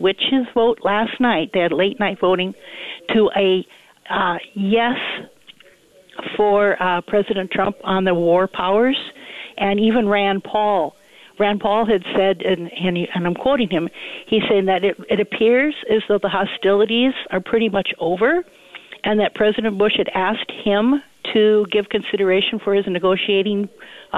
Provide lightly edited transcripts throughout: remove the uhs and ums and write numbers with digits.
switch his vote last night. They had late night voting to a yes for President Trump on the war powers, and even Rand Paul. Rand Paul had said, and I'm quoting him, he's saying that it appears as though the hostilities are pretty much over, and that President Bush had asked him to give consideration for his negotiating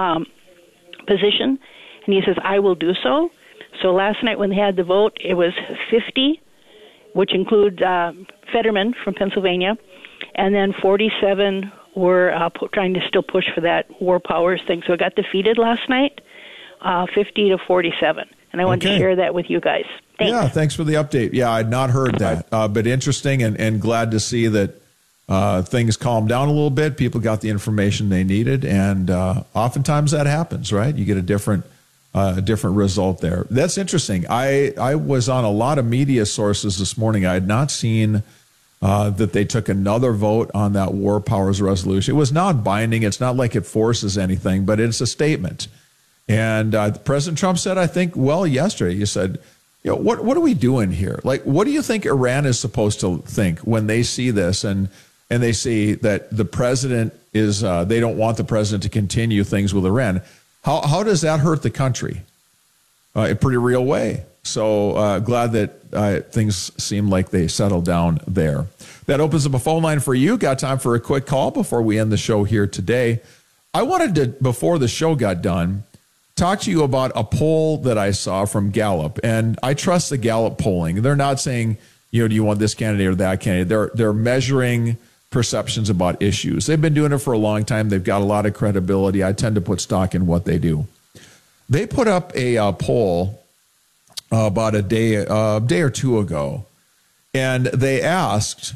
position, and he says, I will do so. So last night when they had the vote, it was 50, which includes Fetterman from Pennsylvania, and then 47 were trying to still push for that war powers thing. So it got defeated last night, 50 to 47. And I wanted to share that with you guys. Thanks. Yeah, thanks for the update. Yeah, I'd not heard that, but interesting and glad to see that things calmed down a little bit. People got the information they needed, and oftentimes that happens, right? You get a different result there. That's interesting. I was on a lot of media sources this morning. I had not seen that they took another vote on that war powers resolution. It was non-binding. It's not like it forces anything, but it's a statement. And President Trump said, I think, yesterday, you said, what are we doing here? Like, what do you think Iran is supposed to think when they see this and they see that the president is, they don't want the president to continue things with Iran? How does that hurt the country? In a pretty real way. So glad that things seem like they settled down there. That opens up a phone line for you. Got time for a quick call before we end the show here today. I wanted to, before the show got done, talk to you about a poll that I saw from Gallup. And I trust the Gallup polling. They're not saying, do you want this candidate or that candidate? They're measuring perceptions about issues. They've been doing it for a long time. They've got a lot of credibility. I tend to put stock in what they do. They put up a poll about a day or two ago, and they asked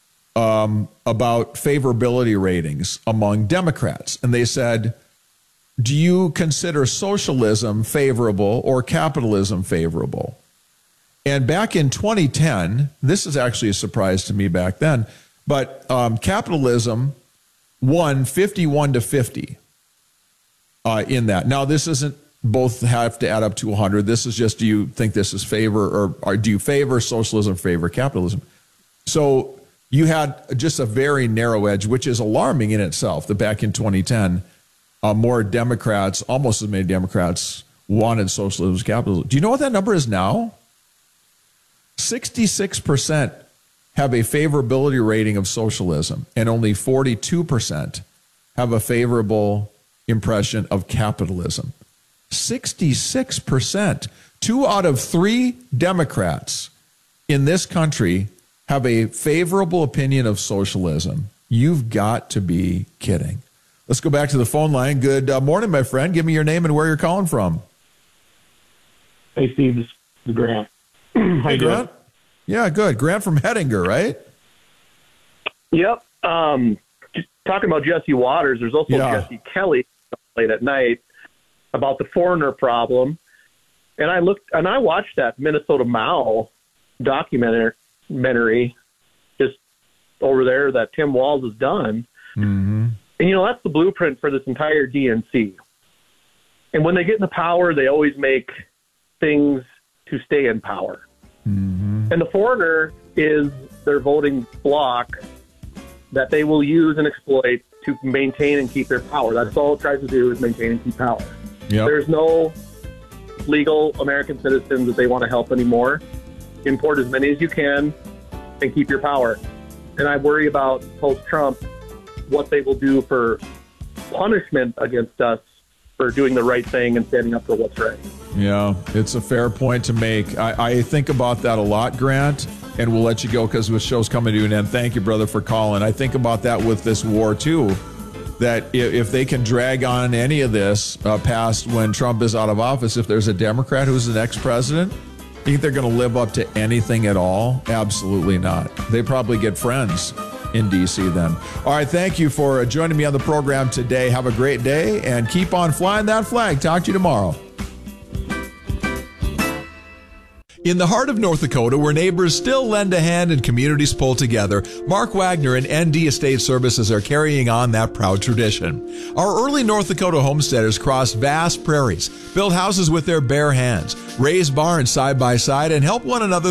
about favorability ratings among Democrats. And they said, do you consider socialism favorable or capitalism favorable? And back in 2010, this is actually a surprise to me back then, but capitalism won 51 to 50 in that. Now, this isn't both have to add up to 100. This is just, do you think this is favor or do you favor socialism, favor capitalism? So you had just a very narrow edge, which is alarming in itself, that back in 2010, more Democrats, almost as many Democrats, wanted socialism as capitalism. Do you know what that number is now? 66% have a favorability rating of socialism, and only 42% have a favorable impression of capitalism. 66%. 2 out of 3 Democrats in this country have a favorable opinion of socialism. You've got to be kidding. Let's go back to the phone line. Good morning, my friend. Give me your name and where you're calling from. Hey, Steve. This is Grant. Hey, Grant. Yeah, good. Grant from Hettinger, right? Yep. Just talking about Jesse Waters, there's also Jesse Kelly late at night about the foreigner problem. And I watched that Minnesota Mao documentary just over there that Tim Walz has done. Mm-hmm. And, that's the blueprint for this entire DNC. And when they get into power, they always make things to stay in power. Mm-hmm. And the foreigner is their voting bloc that they will use and exploit to maintain and keep their power. That's all it tries to do, is maintain and keep power. Yep. There's no legal American citizens that they want to help anymore. Import as many as you can and keep your power. And I worry about post-Trump what they will do for punishment against us for doing the right thing and standing up for what's right. Yeah, it's a fair point to make. I think about that a lot, Grant, and we'll let you go because the show's coming to an end. Thank you, brother, for calling. I think about that with this war, too, that if they can drag on any of this past when Trump is out of office, if there's a Democrat who's the next president, you think they're going to live up to anything at all? Absolutely not. They probably get friends in D.C. then. All right, thank you for joining me on the program today. Have a great day and keep on flying that flag. Talk to you tomorrow. In the heart of North Dakota, where neighbors still lend a hand and communities pull together, Mark Wagner and ND Estate Services are carrying on that proud tradition. Our early North Dakota homesteaders crossed vast prairies, built houses with their bare hands, raised barns side by side, and helped one another